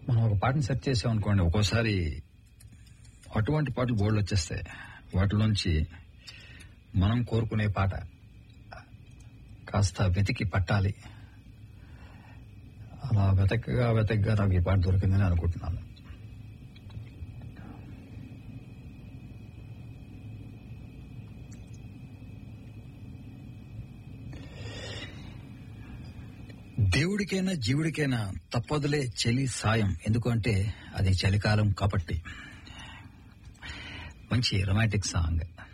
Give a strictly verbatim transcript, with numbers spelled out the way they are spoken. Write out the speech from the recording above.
మనం ఒక పాటను సెట్ చేసాం అనుకోండి, ఒక్కోసారి అటువంటి పాటలు బోర్డులు వచ్చేస్తాయి. వాటిలోంచి మనం కోరుకునే పాట కాస్త వెతికి పట్టాలి. అలా వెతకగా వెతకగా నాకు ఈ పాట దొరికిందని అనుకుంటున్నాను. దేవుడికైనా జీవుడికైనా తప్పదులే చలి సాయం, ఎందుకంటే అది చలికాలం కాబట్టి. మంచి రొమాంటిక్ సాంగ్.